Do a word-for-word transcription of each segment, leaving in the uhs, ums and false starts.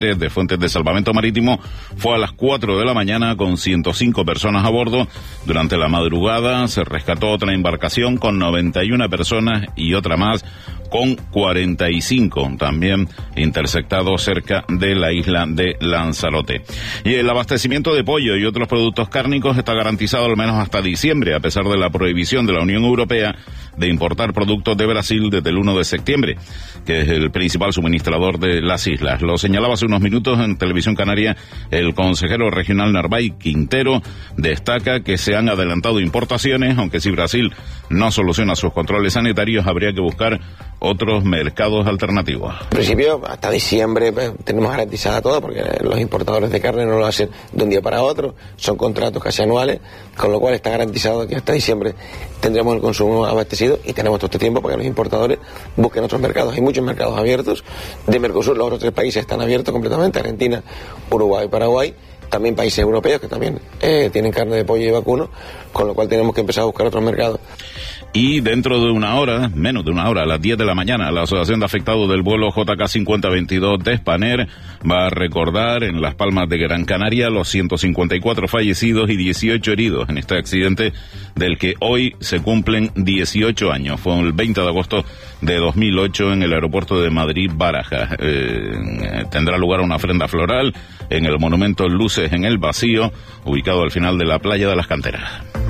de Fuentes de Salvamento Marítimo fue a las cuatro de la mañana con ciento cinco personas a bordo. Durante la madrugada se rescató otra embarcación con noventa y una personas y otra más con cuarenta y cinco, también interceptado cerca de la isla de Lanzarote. Y el abastecimiento de pollo y otros productos cárnicos está garantizado al menos hasta diciembre, a pesar de la prohibición de la Unión Europea de importar productos de Brasil desde el uno de septiembre, que es el principal suministrador de las islas. Lo señalaba hace unos minutos en Televisión Canaria el consejero regional Narváez Quintero. Destaca que se han adelantado importaciones, aunque si Brasil no soluciona sus controles sanitarios, habría que buscar otros mercados alternativos. En principio, hasta diciembre pues, tenemos garantizada todo, porque los importadores de carne no lo hacen de un día para otro, son contratos casi anuales, con lo cual está garantizado que hasta diciembre tendremos el consumo abastecido y tenemos todo este tiempo para que los importadores busquen otros mercados. Hay muchos mercados abiertos de Mercosur, los otros tres países están abiertos completamente, Argentina, Uruguay, Paraguay, también países europeos que también eh, tienen carne de pollo y vacuno, con lo cual tenemos que empezar a buscar otros mercados. Y dentro de una hora, menos de una hora, a las diez de la mañana, la Asociación de Afectados del vuelo J K cincuenta veintidós de Spanair va a recordar en Las Palmas de Gran Canaria los ciento cincuenta y cuatro fallecidos y dieciocho heridos en este accidente del que hoy se cumplen dieciocho años. Fue el veinte de agosto de dos mil ocho en el aeropuerto de Madrid-Barajas. Eh, tendrá lugar una ofrenda floral en el monumento Luces en el Vacío, ubicado al final de la playa de las Canteras.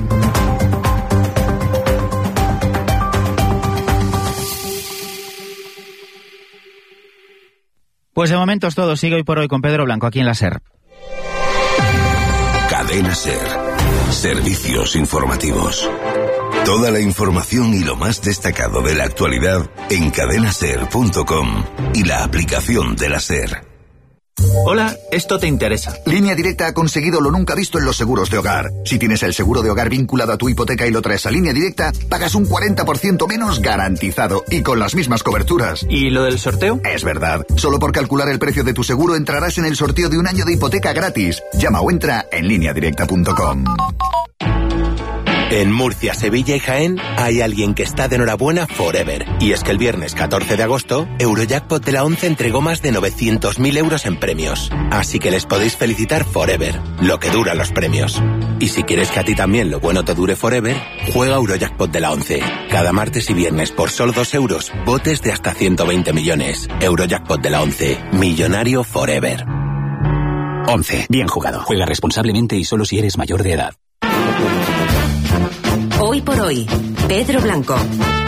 Pues de momento es todo. Sigue hoy por hoy con Pedro Blanco aquí en la SER. Cadena SER. Servicios informativos. Toda la información y lo más destacado de la actualidad en cadena ser punto com y la aplicación de la SER. Hola, esto te interesa. Línea Directa ha conseguido lo nunca visto en los seguros de hogar. Si tienes el seguro de hogar vinculado a tu hipoteca y lo traes a Línea Directa, pagas un cuarenta por ciento menos garantizado y con las mismas coberturas. ¿Y lo del sorteo? Es verdad. Solo por calcular el precio de tu seguro entrarás en el sorteo de un año de hipoteca gratis. Llama o entra en línea directa punto com. En Murcia, Sevilla y Jaén hay alguien que está de enhorabuena forever. Y es que el viernes catorce de agosto, Eurojackpot de la once entregó más de novecientos mil euros en premios. Así que les podéis felicitar forever, lo que duran los premios. Y si quieres que a ti también lo bueno te dure forever, juega Eurojackpot de la once. Cada martes y viernes por solo dos euros, botes de hasta ciento veinte millones. Eurojackpot de la once, millonario forever. once. Bien jugado. Juega responsablemente y solo si eres mayor de edad. Hoy por hoy, Pedro Blanco.